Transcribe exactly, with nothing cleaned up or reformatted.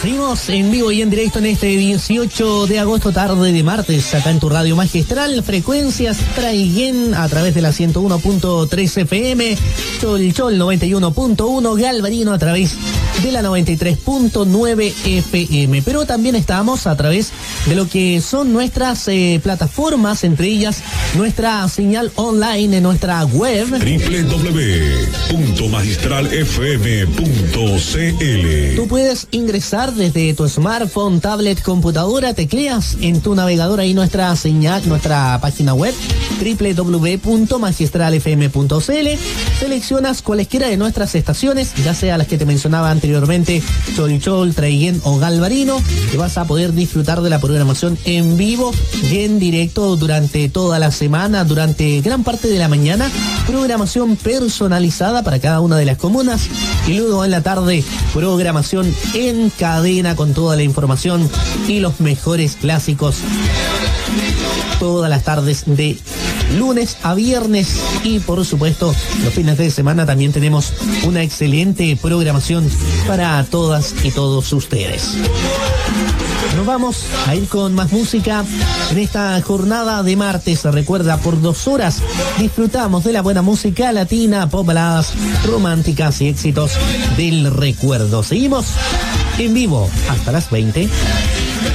Seguimos en vivo y en directo en este dieciocho de agosto, tarde de martes, acá en tu radio magistral, frecuencias Traiguén a través de la ciento uno punto tres F M, Cholchol noventa y uno punto uno, Galvarino a través de la noventa y tres punto nueve F M, pero también estamos a través de lo que son nuestras eh, plataformas, entre ellas nuestra señal online en nuestra web doble u doble u doble u punto magistral f m punto c l. Tú puedes ingresar desde tu smartphone, tablet, computadora, tecleas en tu navegador ahí nuestra señal, nuestra página web doble u doble u doble u punto magistral f m punto c l, seleccionas cualesquiera de nuestras estaciones, ya sea las que te mencionaba anteriormente, Cholchol, Traiguén o Galvarino, y vas a poder disfrutar de la programación en vivo y en directo durante toda la semana, durante gran parte de la mañana, programación personalizada para cada una de las comunas, y luego en la tarde, programación en cadena con toda la información y los mejores clásicos todas las tardes de lunes a viernes, y por supuesto los fines de semana también tenemos una excelente programación para todas y todos ustedes. Nos vamos a ir con más música en esta jornada de martes. Recuerda, por dos horas disfrutamos de la buena música latina, pop, baladas románticas y éxitos del recuerdo. Seguimos en vivo hasta las veinte.